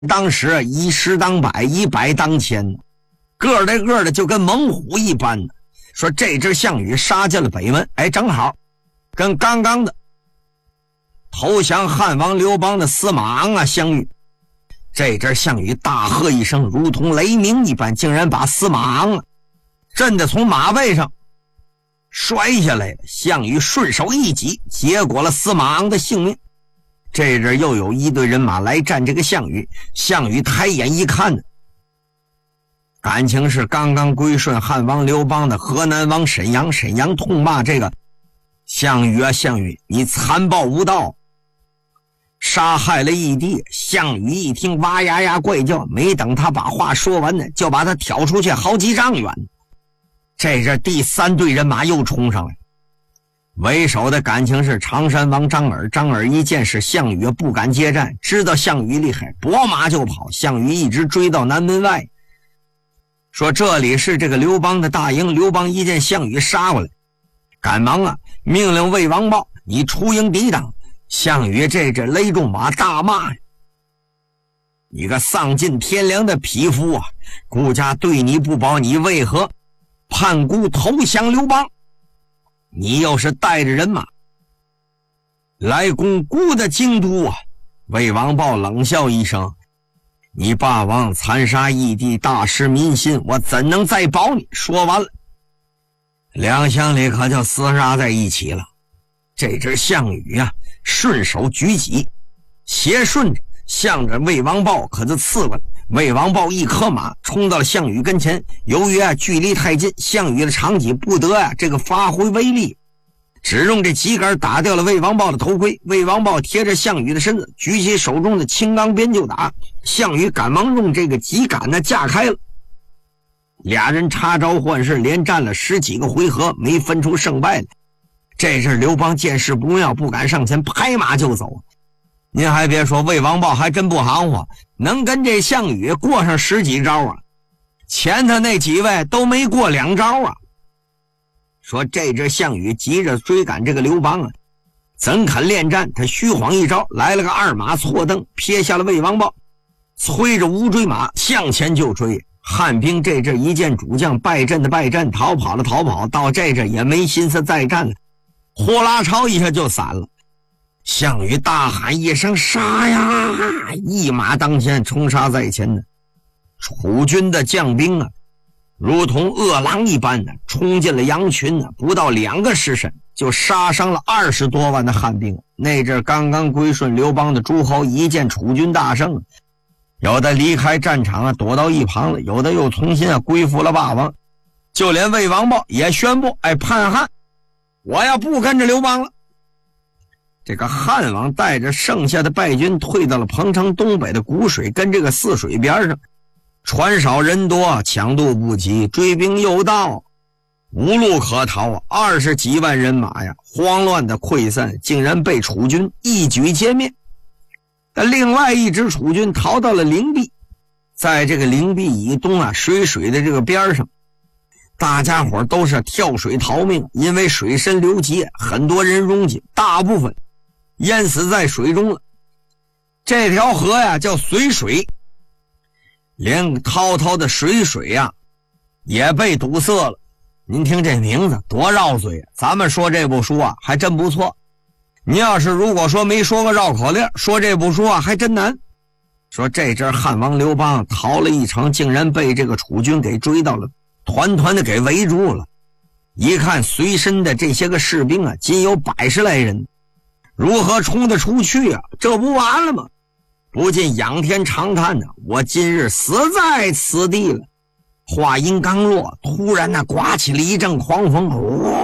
当时以10当百，以100当千，个的就跟猛虎一般的。说这只项羽杀进了北门，正好跟刚刚的投降汉王刘邦的司马昂相遇。这只项羽大喝一声，如同雷鸣一般，竟然把司马昂震得从马背上摔下来了。项羽顺手一击，结果了司马昂的性命。这阵又有一队人马来战这个项羽，项羽抬眼一看，感情是刚刚归顺汉王刘邦的河南王沈阳。沈阳痛骂这个项羽啊，项羽你残暴无道，杀害了义帝。项羽一听哇呀呀怪叫，没等他把话说完呢，就把他挑出去好几丈远。这阵第3队人马又冲上来，为首的感情是常山王张耳。张耳一见是项羽不敢接战，知道项羽厉害，拨马就跑。项羽一直追到南门外，说这里是这个刘邦的大营。刘邦一见项羽杀过来，赶忙命令魏王豹你出营抵挡。项羽这勒住马大骂，你个丧尽天良的匹夫啊，顾家对你不保，你为何叛孤投降刘邦？你要是带着人马来攻孤的京都啊！魏王豹冷笑一声，你霸王残杀义帝，大失民心，我怎能再保你？说完了，两乡里可就厮杀在一起了。这只项羽啊，顺手举戟，斜顺着向着魏王豹可就刺过来。魏王豹一颗马冲到了项羽跟前，由于距离太近，项羽的长戟不得这个发挥威力，只用这戟杆打掉了魏王豹的头盔。魏王豹贴着项羽的身子，举起手中的青钢鞭就打。项羽赶忙用这个戟杆架开了。俩人插招换式，连战了10几个回合，没分出胜败来。这阵刘邦见势不妙，不敢上前，拍马就走。您还别说，魏王豹还真不含糊，能跟这项羽过上10几招啊，前头那几位都没过2招啊。说这只项羽急着追赶这个刘邦怎肯恋战？他虚晃一招，来了个2马错蹬，撇下了魏王豹，催着乌骓马向前就追。汉兵这阵一见主将败阵的败阵，逃跑的逃跑，到这阵也没心思再战了，呼啦超一下就散了。项羽大喊一声杀呀，一马当先，冲杀在前的楚军的将兵如同饿狼一般冲进了羊群不到2个时辰就杀伤了20多万的汉兵。那阵刚刚归顺刘邦的诸侯一见楚军大胜，有的离开战场躲到一旁了，有的又重新归附了霸王。就连魏王豹也宣布叛汉，我要不跟着刘邦了。这个汉王带着剩下的败军退到了彭城东北的谷水跟这个泗水边上，船少人多，强渡不及，追兵又到，无路可逃，20几万人马呀，慌乱的溃散，竟然被楚军一举歼灭。但另外一支楚军逃到了灵璧，在这个灵璧以东水的这个边上，大家伙都是跳水逃命，因为水深流急，很多人拥挤，大部分淹死在水中了。这条河叫随水，连滔滔的水也被堵塞了。您听这名字多绕嘴，咱们说这部书还真不错。您要是如果说没说个绕口令，说这部书还真难。说这阵汉王刘邦逃了一程，竟然被这个楚军给追到了，团团的给围住了。一看随身的这些个士兵仅有100来人，如何冲得出去这不完了吗？不禁仰天长叹我今日死在此地了。话音刚落，突然刮起了一阵狂风，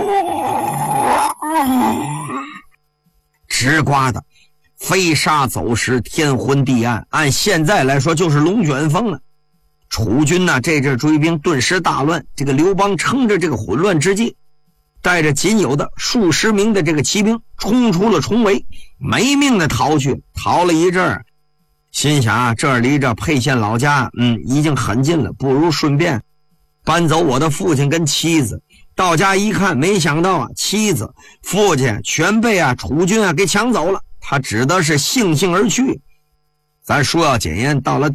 直刮的飞沙走石，天昏地暗，按现在来说就是龙卷风了。楚军这阵追兵顿时大乱。这个刘邦趁着这个混乱之际，带着仅有的数十名的这个骑兵冲出了重围，没命的逃去。逃了一阵儿，心想这儿离着沛县老家已经很近了，不如顺便搬走我的父亲跟妻子。到家一看，没想到妻子父亲全被楚军给抢走了。他只得是悻悻而去。 咱书要检验到了